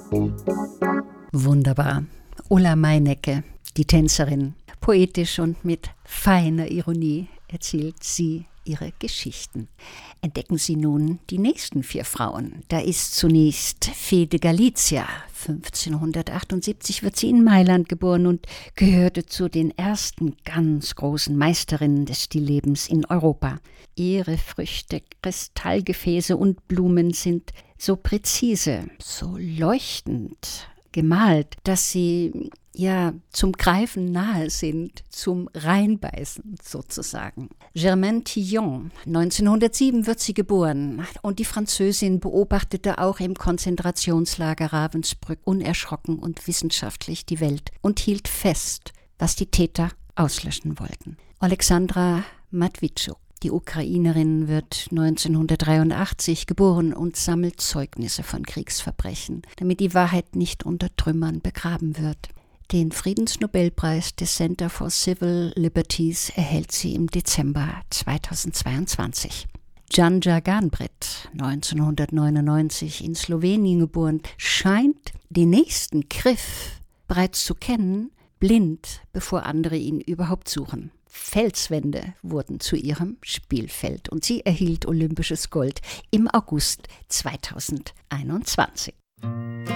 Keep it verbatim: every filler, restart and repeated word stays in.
Wunderbar. Ulla Meinecke, die Tänzerin. Poetisch und mit feiner Ironie erzählt sie ihre Geschichten. Entdecken Sie nun die nächsten vier Frauen. Da ist zunächst Fede Galizia. fünfzehnhundertachtundsiebzig wird sie in Mailand geboren und gehörte zu den ersten ganz großen Meisterinnen des Stilllebens in Europa. Ihre Früchte, Kristallgefäße und Blumen sind so präzise, so leuchtend gemalt, dass sie ja zum Greifen nahe sind, zum Reinbeißen sozusagen. Germaine Tillon, neunzehnhundertsieben wird sie geboren und die Französin beobachtete auch im Konzentrationslager Ravensbrück unerschrocken und wissenschaftlich die Welt und hielt fest, was die Täter auslöschen wollten. Alexandra Matwitschuk, die Ukrainerin, wird neunzehnhundertdreiundachtzig geboren und sammelt Zeugnisse von Kriegsverbrechen, damit die Wahrheit nicht unter Trümmern begraben wird. Den Friedensnobelpreis des Center for Civil Liberties erhält sie im Dezember zweitausendzweiundzwanzig. Janja Ganbret, neunzehnhundertneunundneunzig in Slowenien geboren, scheint den nächsten Griff bereits zu kennen, blind, bevor andere ihn überhaupt suchen. Felswände wurden zu ihrem Spielfeld und sie erhielt olympisches Gold im August zweitausendeinundzwanzig.